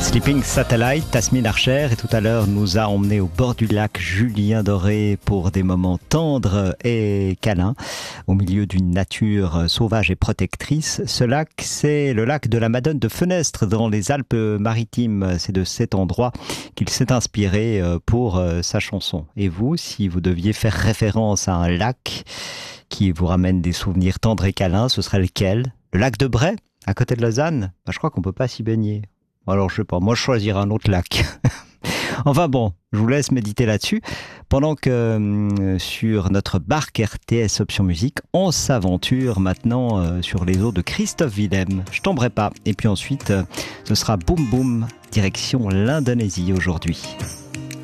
Sleeping Satellite, Tasmin Archer, et tout à l'heure nous a emmenés au bord du lac Julien Doré pour des moments tendres et câlins au milieu d'une nature sauvage et protectrice. Ce lac, c'est le lac de la Madone de Fenestre dans les Alpes-Maritimes. C'est de cet endroit qu'il s'est inspiré pour sa chanson. Et vous, si vous deviez faire référence à un lac qui vous ramène des souvenirs tendres et câlins, ce serait lequel? Le lac de Bray, à côté de Lausanne? Je crois qu'on peut pas s'y baigner. Alors, je sais pas, moi je choisirais un autre lac. Enfin bon, je vous laisse méditer là-dessus. Pendant que sur notre barque RTS Option Musique, on s'aventure maintenant sur les eaux de Christophe Willem. Je tomberai pas. Et puis ensuite, ce sera Boum Boum, direction l'Indonésie aujourd'hui.